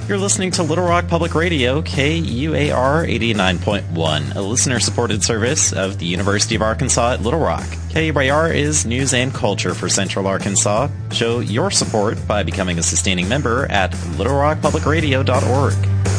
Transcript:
You're listening to Little Rock Public Radio, KUAR 89.1, a listener-supported service of the University of Arkansas at Little Rock. KUAR is news and culture for Central Arkansas. Show your support by becoming a sustaining member at littlerockpublicradio.org.